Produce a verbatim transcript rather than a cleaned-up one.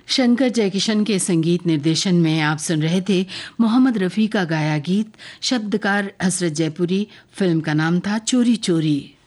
शंकर जयकिशन के संगीत निर्देशन में आप सुन रहे थे मोहम्मद रफ़ी का गाया गीत, शब्दकार हसरत जयपुरी। फिल्म का नाम था चोरी चोरी।